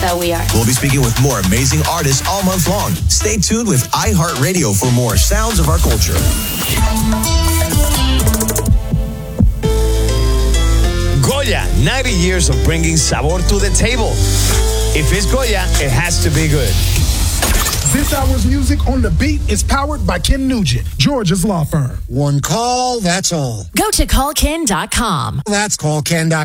how we are. We'll be speaking with more amazing artists all month long. Stay tuned with iHeartRadio for more sounds of our culture. Goya, 90 years of bringing sabor to the table. If it's Goya, it has to be good. This hour's music on the beat is powered by Ken Nugent, Georgia's law firm. One call, that's all. Go to callken.com. That's callken.com.